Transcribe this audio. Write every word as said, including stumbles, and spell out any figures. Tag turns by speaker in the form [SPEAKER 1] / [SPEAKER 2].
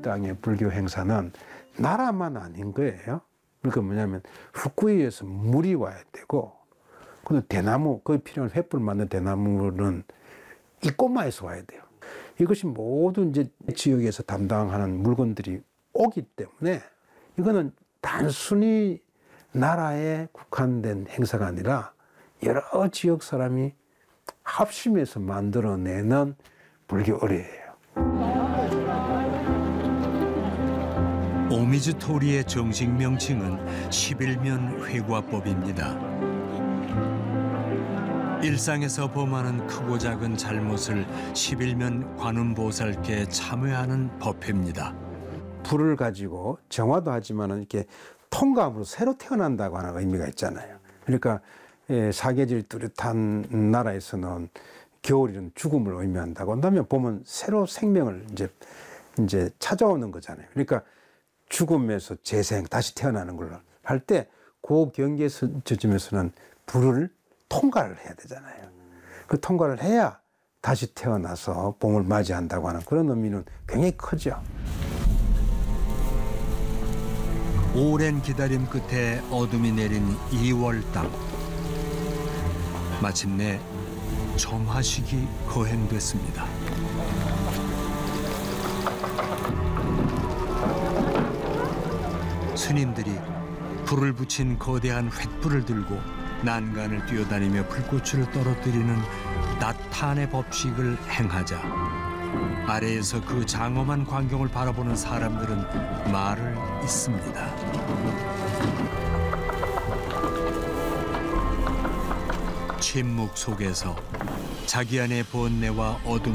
[SPEAKER 1] 땅의 불교 행사는 나라만 아닌 거예요. 그러니까 뭐냐면 후쿠이에서 물이 와야 되고, 근데 대나무, 거기 필요한 횃불 만든 대나무는 이꼬마에서 와야 돼요. 이것이 모두 이제 지역에서 담당하는 물건들이 오기 때문에 이거는 단순히 나라에 국한된 행사가 아니라 여러 지역 사람이 합심해서 만들어내는 불교 의례예요.
[SPEAKER 2] 오미즈토리의 정식 명칭은 십일면 회과법입니다. 일상에서 범하는 크고 작은 잘못을 십일면 관음보살께 참회하는 법회입니다.
[SPEAKER 1] 불을 가지고 정화도 하지만 이렇게 통감으로 새로 태어난다고 하는 의미가 있잖아요. 그러니까 사계절이 뚜렷한 나라에서는 겨울이는 죽음을 의미한다고. 그다음에 보면 새로 생명을 이제 이제 찾아오는 거잖아요. 그러니까 죽음에서 재생, 다시 태어나는 걸로 할 때 그 경계 저점에서는 불을 통과를 해야 되잖아요. 그 통과를 해야 다시 태어나서 봄을 맞이한다고 하는 그런 의미는 굉장히 크죠.
[SPEAKER 2] 오랜 기다림 끝에 어둠이 내린 이월당. 마침내 정화식이 거행됐습니다. 스님들이 불을 붙인 거대한 횃불을 들고 난간을 뛰어다니며 불꽃을 떨어뜨리는 나탄의 법식을 행하자 아래에서 그 장엄한 광경을 바라보는 사람들은 말을 잇습니다. 침묵 속에서 자기 안의 번뇌와 어둠